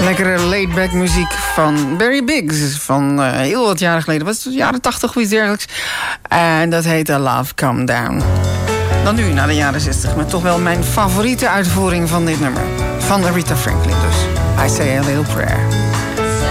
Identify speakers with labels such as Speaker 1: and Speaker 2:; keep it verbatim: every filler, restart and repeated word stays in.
Speaker 1: Lekkere laid-back muziek van Barry Biggs. Van uh, heel wat jaren geleden. Was het jaren tachtig of iets dergelijks. En dat heette Love Come Down. Dan nu naar de jaren zestig. Maar toch wel mijn favoriete uitvoering van dit nummer. Van Aretha Franklin dus. I Say a Little Prayer.